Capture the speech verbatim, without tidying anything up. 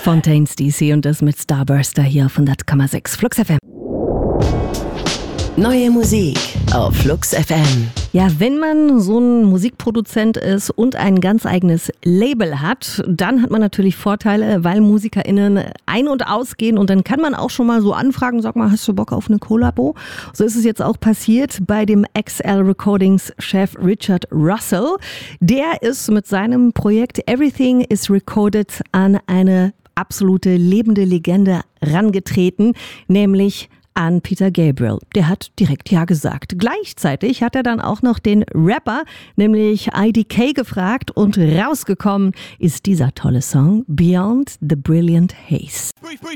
Fontaines D C und das mit Starburster hier auf hundert Komma sechs Flux F M. Neue Musik auf Flux F M. Ja, wenn man so ein Musikproduzent ist und ein ganz eigenes Label hat, dann hat man natürlich Vorteile, weil MusikerInnen ein- und ausgehen und dann kann man auch schon mal so anfragen, sag mal, hast du Bock auf eine Kollabo? So ist es jetzt auch passiert bei dem X L Recordings Chef Richard Russell. Der ist mit seinem Projekt Everything is Recorded an eine absolute lebende Legende rangetreten, nämlich an Peter Gabriel. Der hat direkt Ja gesagt. Gleichzeitig hat er dann auch noch den Rapper, nämlich I D K, gefragt und rausgekommen ist dieser tolle Song Beyond the Brilliant Haze.